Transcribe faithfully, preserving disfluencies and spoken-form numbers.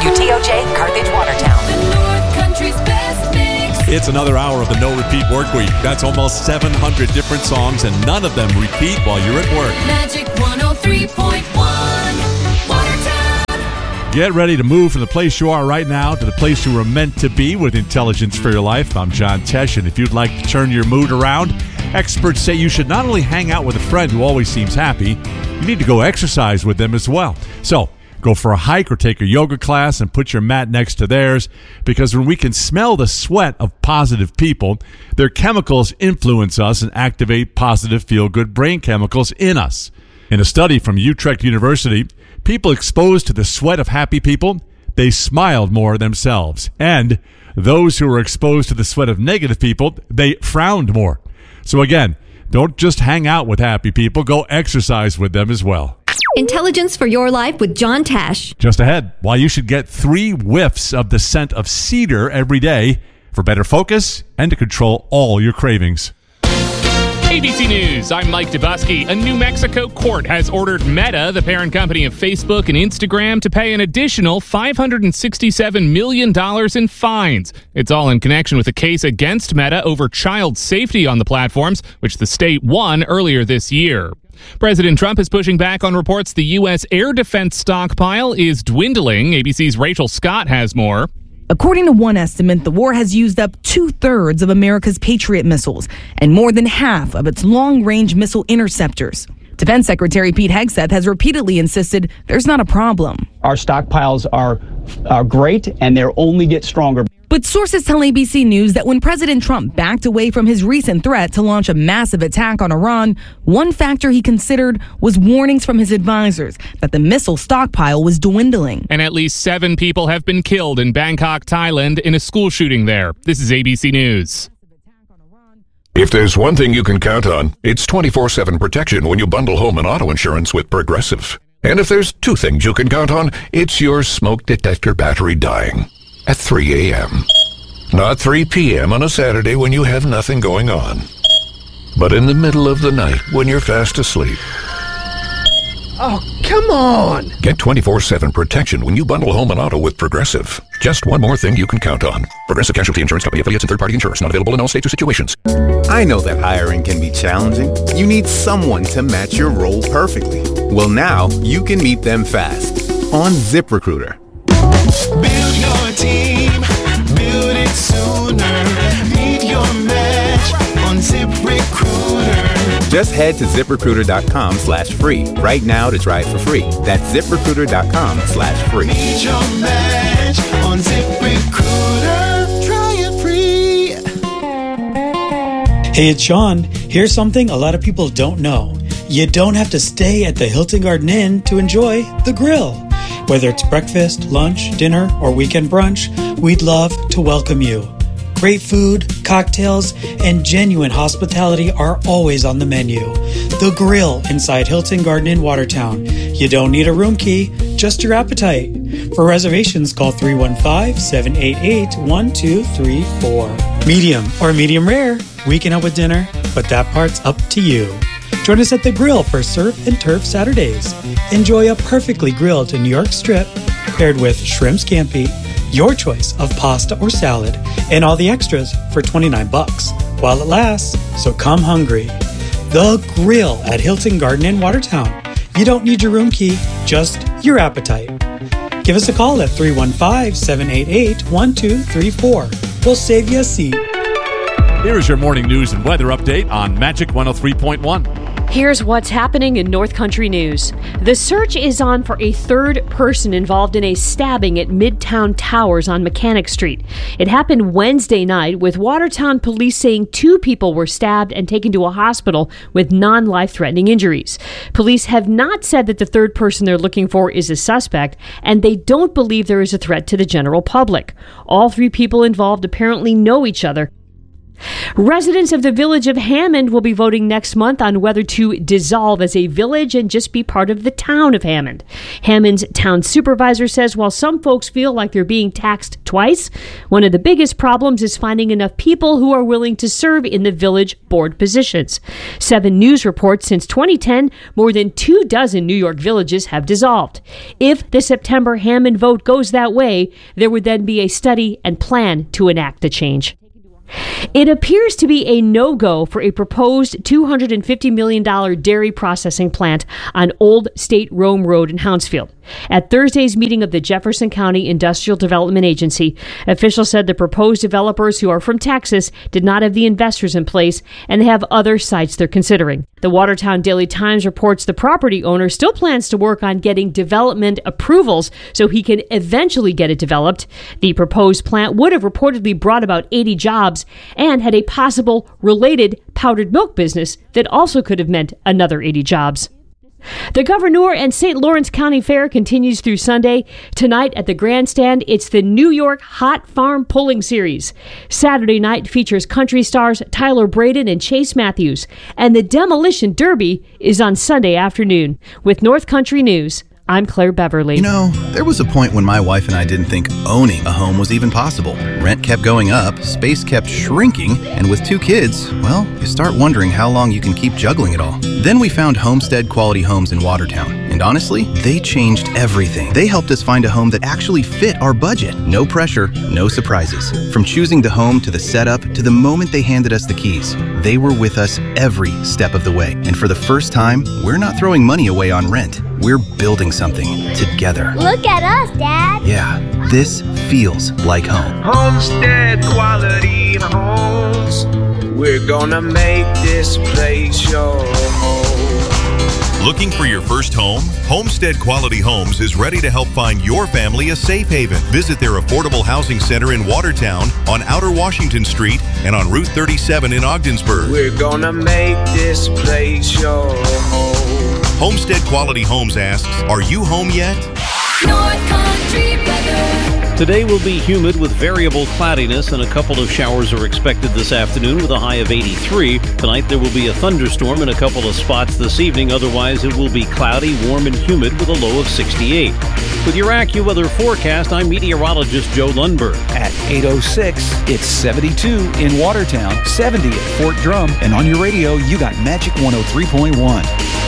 W T O J, Carthage, Watertown. The North Country's best mix. It's another hour of the No Repeat Work Week. That's almost seven hundred different songs, and none of them repeat while you're at work. Magic one oh three point one, Watertown. Get ready to move from the place you are right now to the place you were meant to be with Intelligence for Your Life. I'm John Tesh, and if you'd like to turn your mood around, experts say you should not only hang out with a friend who always seems happy, you need to go exercise with them as well. So, go for a hike or take a yoga class and put your mat next to theirs, because when we can smell the sweat of positive people, their chemicals influence us and activate positive feel-good brain chemicals in us. In a study from Utrecht University, people exposed to the sweat of happy people, they smiled more themselves. And those who were exposed to the sweat of negative people, they frowned more. So again, don't just hang out with happy people, go exercise with them as well. Intelligence for Your Life with John Tesh. Just ahead, why you should get three whiffs of the scent of cedar every day for better focus and to control all your cravings. A B C News, I'm Mike Dubusky. A New Mexico court has ordered Meta, the parent company of Facebook and Instagram, to pay an additional five hundred sixty-seven million dollars in fines. It's all in connection with a case against Meta over child safety on the platforms, which the state won earlier this year. President Trump is pushing back on reports the U S air defense stockpile is dwindling. A B C's Rachel Scott has more. According to one estimate, the war has used up two-thirds of America's Patriot missiles and more than half of its long-range missile interceptors. Defense Secretary Pete Hegseth has repeatedly insisted there's not a problem. Our stockpiles are, are great, and they'll only get stronger. But sources tell A B C News that when President Trump backed away from his recent threat to launch a massive attack on Iran, one factor he considered was warnings from his advisors that the missile stockpile was dwindling. And at least seven people have been killed in Bangkok, Thailand, in a school shooting there. This is A B C News. If there's one thing you can count on, it's twenty-four seven protection when you bundle home and auto insurance with Progressive. And if there's two things you can count on, it's your smoke detector battery dying at three a.m. Not three p.m. on a Saturday when you have nothing going on, but in the middle of the night when you're fast asleep. Oh, come on! Get twenty-four seven protection when you bundle home and auto with Progressive. Just one more thing you can count on. Progressive Casualty Insurance Company, affiliates, and third-party insurance. Not available in all states or situations. I know that hiring can be challenging. You need someone to match your role perfectly. Well, now you can meet them fast on ZipRecruiter. Build your team, build it sooner. Meet your match on ZipRecruiter. Just head to ZipRecruiter.com slash free right now to try it for free. That's ZipRecruiter.com slash free. Meet your match on ZipRecruiter. Try it free. Hey, it's Sean. Here's something a lot of people don't know. You don't have to stay at the Hilton Garden Inn to enjoy the grill. Whether it's breakfast, lunch, dinner, or weekend brunch, we'd love to welcome you. Great food, cocktails, and genuine hospitality are always on the menu. The Grill inside Hilton Garden Inn, Watertown. You don't need a room key, just your appetite. For reservations, call three one five, seven eight eight, one two three four. Medium or medium rare, we can help with dinner, but that part's up to you. Join us at the Grill for Surf and Turf Saturdays. Enjoy a perfectly grilled New York strip paired with shrimp scampi, your choice of pasta or salad, and all the extras for twenty-nine bucks while it lasts, so come hungry. The Grill at Hilton Garden Inn, Watertown. You don't need your room key, just your appetite. Give us a call at three one five, seven eight eight, one two three four. We'll save you a seat. Here is your morning news and weather update on Magic one oh three point one. Here's what's happening in North Country news. The search is on for a third person involved in a stabbing at Midtown Towers on Mechanic Street. It happened Wednesday night, with Watertown police saying two people were stabbed and taken to a hospital with non-life-threatening injuries. Police have not said that the third person they're looking for is a suspect, and they don't believe there is a threat to the general public. All three people involved apparently know each other. Residents of the village of Hammond will be voting next month on whether to dissolve as a village and just be part of the town of Hammond. Hammond's town supervisor says while some folks feel like they're being taxed twice, one of the biggest problems is finding enough people who are willing to serve in the village board positions. Seven News reports since twenty ten, more than two dozen New York villages have dissolved. If the September Hammond vote goes that way, there would then be a study and plan to enact the change. It appears to be a no-go for a proposed two hundred fifty million dollars dairy processing plant on Old State Rome Road in Hounsfield. At Thursday's meeting of the Jefferson County Industrial Development Agency, officials said the proposed developers who are from Texas did not have the investors in place and they have other sites they're considering. The Watertown Daily Times reports the property owner still plans to work on getting development approvals so he can eventually get it developed. The proposed plant would have reportedly brought about eighty jobs and had a possible related powdered milk business that also could have meant another eighty jobs. The Gouverneur and Saint Lawrence County Fair continues through Sunday. Tonight at the Grandstand, it's the New York Hot Farm Pulling Series. Saturday night features country stars Tyler Braden and Chase Matthews. And the Demolition Derby is on Sunday afternoon. With North Country News, I'm Claire Beverly. You know, there was a point when my wife and I didn't think owning a home was even possible. Rent kept going up, space kept shrinking, and with two kids, well, you start wondering how long you can keep juggling it all. Then we found Homestead Quality Homes in Watertown, and honestly, they changed everything. They helped us find a home that actually fit our budget. No pressure, no surprises. From choosing the home to the setup to the moment they handed us the keys, they were with us every step of the way. And for the first time, we're not throwing money away on rent. We're building something together. Look at us, Dad. Yeah, this feels like home. Homestead Quality Homes. We're gonna make this place your home. Looking for your first home? Homestead Quality Homes is ready to help find your family a safe haven. Visit their affordable housing center in Watertown on Outer Washington Street and on Route thirty-seven in Ogdensburg. We're gonna make this place your home. Homestead Quality Homes asks, are you home yet? North Country weather. Today will be humid with variable cloudiness, and a couple of showers are expected this afternoon with a high of eighty-three. Tonight there will be a thunderstorm in a couple of spots this evening. Otherwise, it will be cloudy, warm, and humid with a low of sixty-eight. With your AccuWeather forecast, I'm meteorologist Joe Lundberg. At eight oh six, it's seventy-two in Watertown, seventy at Fort Drum, and on your radio, you got Magic one oh three point one.